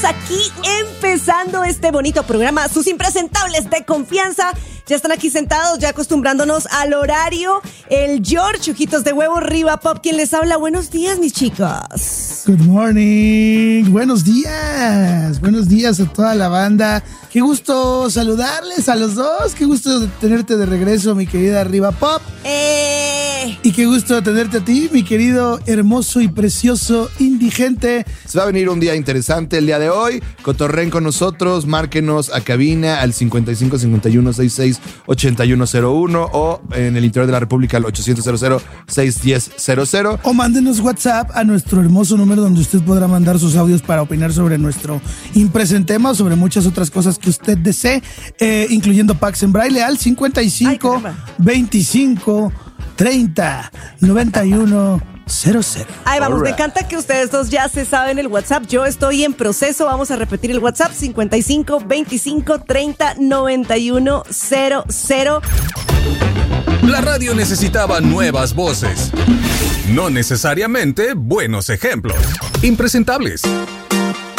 aquí empezando este bonito programa, sus impresentables de confianza. Ya están aquí sentados, ya acostumbrándonos al horario. El George, ojitos de huevo, Riva Pop, quien les habla. Buenos días, mis chicas. Good morning. Buenos días. Buenos días a toda la banda. Qué gusto saludarles a los dos. Qué gusto tenerte de regreso, mi querida Riva Pop. Y qué gusto tenerte a ti, mi querido, hermoso y precioso indigente. Se va a venir un día interesante el día de hoy. Cotorren con nosotros, márquenos a cabina al 55 51 66 8101 o en el interior de la República al 800 610 00. O mándenos WhatsApp a nuestro hermoso número donde usted podrá mandar sus audios para opinar sobre nuestro impresentema o sobre muchas otras cosas que usted desee, incluyendo Pax en Braille al 55 25 30 91 00. Ahí vamos, me encanta que ustedes dos ya se saben el WhatsApp. Yo estoy en proceso, vamos a repetir el WhatsApp 55 25 30 91 00. La radio necesitaba nuevas voces, no necesariamente buenos ejemplos. Impresentables.